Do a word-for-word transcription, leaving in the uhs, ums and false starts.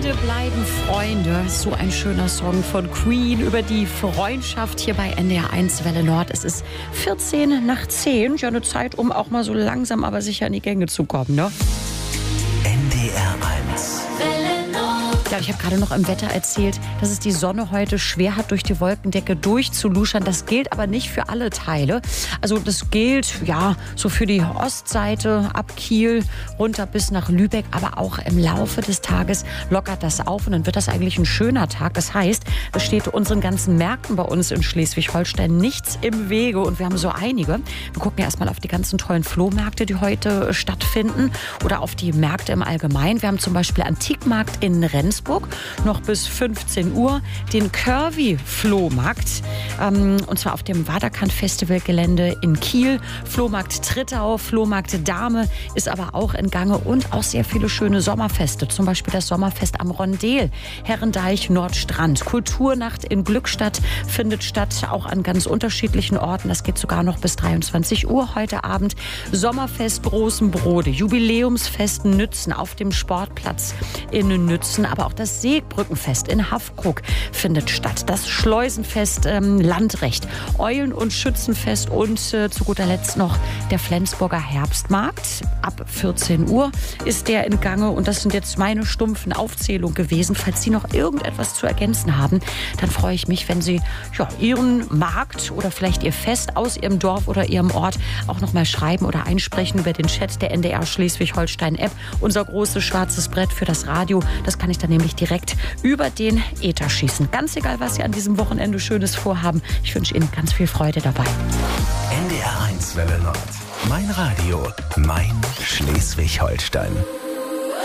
Freunde bleiben Freunde. So ein schöner Song von Queen über die Freundschaft hier bei N D R eins Welle Nord. Es ist vierzehn nach zehn. Ja, eine Zeit, um auch mal so langsam aber sicher in die Gänge zu kommen, ne? N D R eins Welle Nord. Ja, ich habe gerade noch im Wetter erzählt, dass es die Sonne heute schwer hat, durch die Wolkendecke durchzuluschern. Das gilt aber nicht für alle Teile. Also das gilt, ja, so für die Ostseite ab Kiel runter bis nach Lübeck. Aber auch im Laufe des Tages lockert das auf und dann wird das eigentlich ein schöner Tag. Das heißt, es steht unseren ganzen Märkten bei uns in Schleswig-Holstein nichts im Wege. Und wir haben so einige. Wir gucken erstmal auf die ganzen tollen Flohmärkte, die heute stattfinden. Oder auf die Märkte im Allgemeinen. Wir haben zum Beispiel Antikmarkt in Rendsburg. Noch bis fünfzehn Uhr den Curvy-Flohmarkt. Ähm, und zwar auf dem Waterkant-Festivalgelände in Kiel. Flohmarkt Trittau, Flohmarkt Dahme ist aber auch in Gange. Und auch sehr viele schöne Sommerfeste. Zum Beispiel das Sommerfest am Rondel, Herrendeich, Nordstrand. Kulturnacht in Glückstadt findet statt, auch an ganz unterschiedlichen Orten. Das geht sogar noch bis dreiundzwanzig Uhr heute Abend. Sommerfest Großen Brode, Jubiläumsfest Nützen auf dem Sportplatz in Nützen. Aber auch das Seebrückenfest in Haffkrug findet statt. Das Schleusenfest ähm, Landrecht, Eulen- und Schützenfest und äh, zu guter Letzt noch der Flensburger Herbstmarkt. Ab vierzehn Uhr ist der in Gange und das sind jetzt meine stumpfen Aufzählungen gewesen. Falls Sie noch irgendetwas zu ergänzen haben, dann freue ich mich, wenn Sie ja, Ihren Markt oder vielleicht Ihr Fest aus Ihrem Dorf oder Ihrem Ort auch noch mal schreiben oder einsprechen über den Chat der N D R Schleswig-Holstein-App. Unser großes schwarzes Brett für das Radio, das kann ich dann nämlich direkt über den Äther schießen. Ganz egal, was Sie an diesem Wochenende Schönes vorhaben. Ich wünsche Ihnen ganz viel Freude dabei. N D R eins Welle Nord. Mein Radio, mein Schleswig-Holstein.